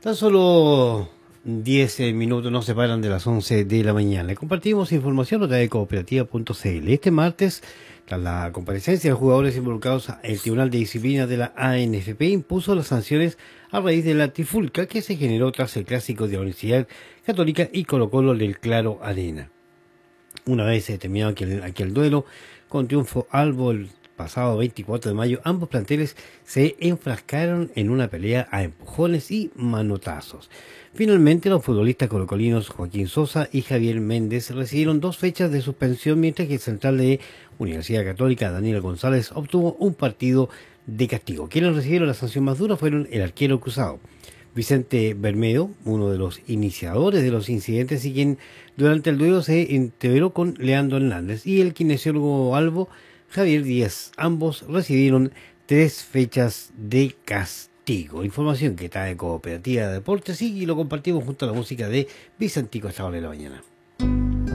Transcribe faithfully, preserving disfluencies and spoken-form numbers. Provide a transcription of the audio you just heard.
Tan solo diez minutos nos separan de las once de la mañana. Le compartimos información a través de cooperativa punto c l. Este martes, tras la comparecencia de los jugadores involucrados, el Tribunal de Disciplina de la A N F P impuso las sanciones a raíz de la trifulca que se generó tras el clásico de la Universidad Católica y Colo-Colo del Claro Arena. Una vez terminado aquel, aquel duelo, con triunfo albo el pasado veinticuatro de mayo, ambos planteles se enfrascaron en una pelea a empujones y manotazos. Finalmente, los futbolistas colocolinos Joaquín Sosa y Javier Méndez recibieron dos fechas de suspensión, mientras que el central de Universidad Católica, Daniel González, obtuvo un partido de castigo. Quienes recibieron la sanción más dura fueron el arquero cruzado Vicente Bermedo, uno de los iniciadores de los incidentes y quien durante el duelo se entreveró con Leandro Hernández, y el kinesiólogo albo Javier Díaz. Ambos recibieron tres fechas de castigo. Información que trae Cooperativa de Deportes y lo compartimos junto a la música de Vicentico hasta ahora de la mañana.